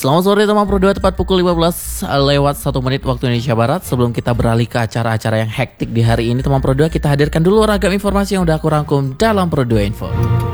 Selamat sore teman Pro 2, tepat pukul 15 lewat 1 menit waktu Indonesia Barat. Sebelum kita beralih ke acara-acara yang hektik di hari ini teman Pro 2, kita hadirkan dulu ragam informasi yang udah aku rangkum dalam Pro 2 Info.